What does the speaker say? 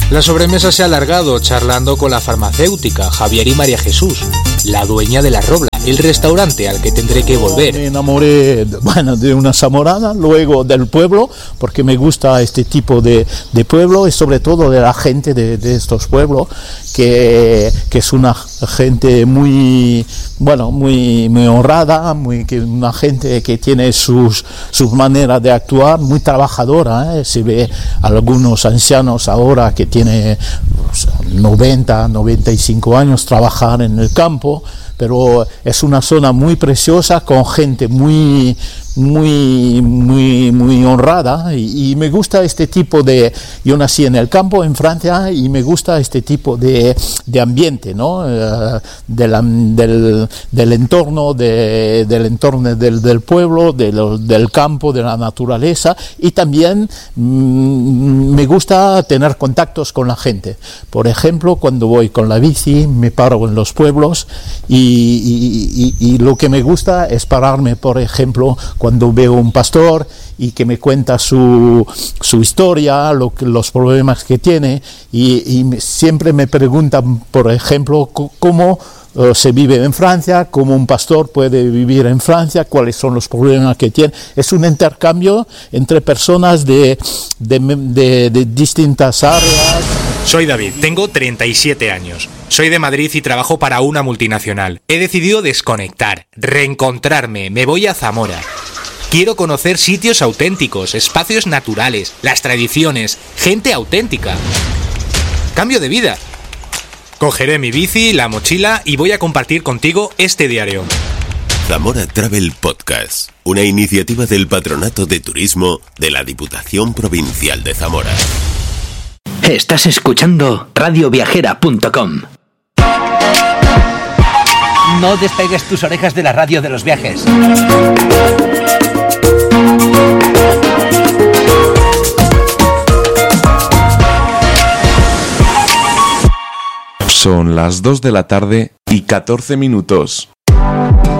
La sobremesa se ha alargado charlando con la farmacéutica Javier y María Jesús, la dueña de La Robla, el restaurante al que tendré que volver. Me enamoré, de una zamorana, luego del pueblo, porque me gusta este tipo de pueblo y sobre todo de la gente de estos pueblos, que es una gente muy honrada, una gente que tiene sus maneras de actuar, muy trabajadora, Se ve algunos ancianos ahora que tienen 90, 95 años trabajar en el campo, pero es una zona muy preciosa con gente muy honrada y me gusta este tipo de... Yo nací en el campo en Francia y me gusta este tipo de ambiente, ¿no? Del entorno del pueblo, del campo, de la naturaleza, y también me gusta tener contactos con la gente. Por ejemplo, cuando voy con la bici me paro en los pueblos y lo que me gusta es pararme, por ejemplo, cuando veo un pastor y que me cuenta su historia, los problemas que tiene, y siempre me preguntan, por ejemplo, cómo se vive en Francia, cómo un pastor puede vivir en Francia, cuáles son los problemas que tiene. Es un intercambio entre personas de distintas áreas. Soy David, tengo 37 años. Soy de Madrid y trabajo para una multinacional. He decidido desconectar, reencontrarme, me voy a Zamora. Quiero conocer sitios auténticos, espacios naturales, las tradiciones, gente auténtica. Cambio de vida. Cogeré mi bici, la mochila y voy a compartir contigo este diario. Zamora Travel Podcast, una iniciativa del Patronato de Turismo de la Diputación Provincial de Zamora. Estás escuchando radioviajera.com. No despegues tus orejas de la radio de los viajes. Son las 2 de la tarde y 14 minutos.